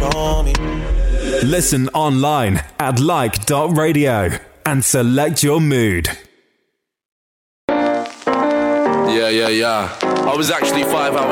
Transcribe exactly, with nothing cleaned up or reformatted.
on me. Listen online at like dot radio and select your mood. Yeah, yeah, yeah. I was actually five hours